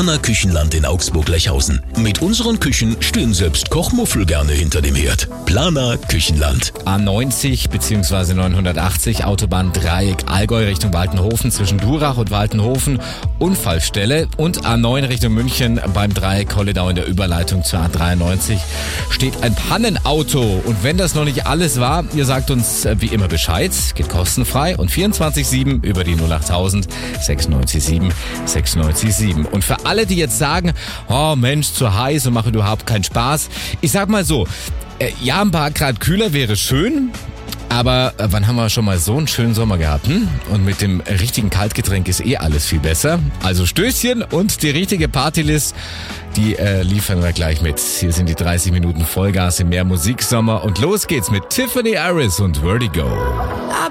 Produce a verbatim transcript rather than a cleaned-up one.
Planer Küchenland in Augsburg-Lechhausen. Mit unseren Küchen stehen selbst Kochmuffel gerne hinter dem Herd. Planer Küchenland. A neunzig bzw. neunhundertachtzig, Autobahn Dreieck Allgäu Richtung Waltenhofen, zwischen Durach und Waltenhofen, Unfallstelle. Und A neun Richtung München beim Dreieck Holledau in der Überleitung zur A dreiundneunzig steht ein Pannenauto. Und wenn das noch nicht alles war, ihr sagt uns wie immer Bescheid, geht kostenfrei und vierundzwanzig sieben über die null achttausend sechsundneunzig sieben sechsundneunzig sieben. Und für alle, die jetzt sagen, oh Mensch, zu heiß und macht überhaupt keinen Spaß, ich sag mal so, äh, ja, ein paar Grad kühler wäre schön, aber äh, wann haben wir schon mal so einen schönen Sommer gehabt? Hm? Und mit dem richtigen Kaltgetränk ist eh alles viel besser. Also Stößchen und die richtige Partylist, die äh, liefern wir gleich mit. Hier sind die dreißig Minuten Vollgas im Mehr Musiksommer und los geht's mit Tiffany Harris und Vertigo.